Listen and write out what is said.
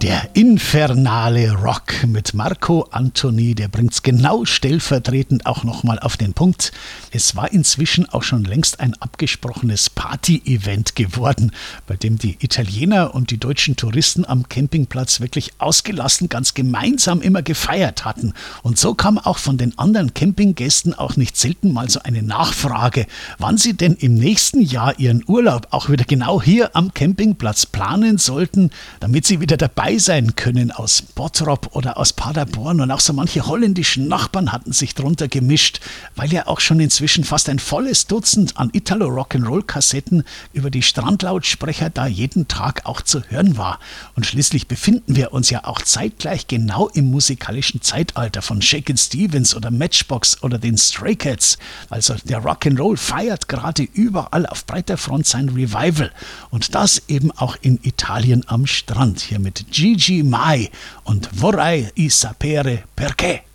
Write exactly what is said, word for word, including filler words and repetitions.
Der infernale Rock mit Marco Antony, der bringt's genau stellvertretend auch nochmal auf den Punkt. Es war inzwischen auch schon längst ein abgesprochenes Party-Event geworden, bei dem die Italiener und die deutschen Touristen am Campingplatz wirklich ausgelassen ganz gemeinsam immer gefeiert hatten. Und so kam auch von den anderen Campinggästen auch nicht selten mal so eine Nachfrage, wann sie denn im nächsten Jahr ihren Urlaub auch wieder genau hier am Campingplatz planen sollten, damit sie wieder dabei sein können aus Bottrop oder aus Paderborn, und auch so manche holländischen Nachbarn hatten sich drunter gemischt, weil ja auch schon inzwischen fast ein volles Dutzend an Italo-Rock'n'Roll-Kassetten über die Strandlautsprecher da jeden Tag auch zu hören war. Und schließlich befinden wir uns ja auch zeitgleich genau im musikalischen Zeitalter von Shakin' Stevens oder Matchbox oder den Stray Cats. Also der Rock'n'Roll feiert gerade überall auf breiter Front sein Revival, und das eben auch in Italien am Strand, hier mit Gigi Mai und Vorrei i sapere perché.